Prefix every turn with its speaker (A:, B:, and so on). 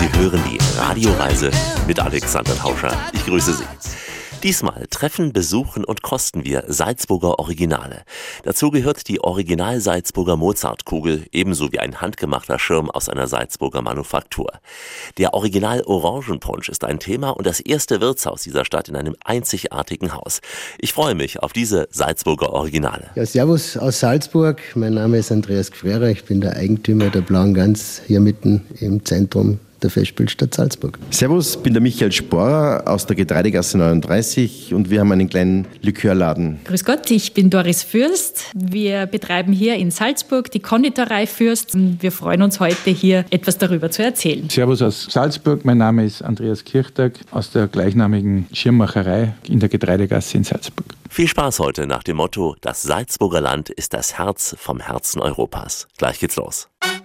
A: Sie hören die Radioreise mit Alexander Tauscher. Ich grüße Sie. Diesmal treffen, besuchen und kosten wir Salzburger Originale. Dazu gehört die Original-Salzburger Mozartkugel, ebenso wie ein handgemachter Schirm aus einer Salzburger Manufaktur. Der Original-Orangenpunsch ist ein Thema und das erste Wirtshaus dieser Stadt in einem einzigartigen Haus. Ich freue mich auf diese Salzburger Originale.
B: Ja, servus aus Salzburg. Mein Name ist Andreas Gfrera. Ich bin der Eigentümer der Blauen Gans hier mitten im Zentrum der Festspielstadt Salzburg.
C: Servus, bin der Michael Sporer aus der Getreidegasse 39 und wir haben einen kleinen Likörladen.
D: Grüß Gott, ich bin Doris Fürst. Wir betreiben hier in Salzburg die Konditorei Fürst und wir freuen uns heute hier etwas darüber zu erzählen.
E: Servus aus Salzburg, mein Name ist Andreas Kirchtag aus der gleichnamigen Schirmmacherei in der Getreidegasse in Salzburg.
A: Viel Spaß heute nach dem Motto: Das Salzburger Land ist das Herz vom Herzen Europas. Gleich geht's los.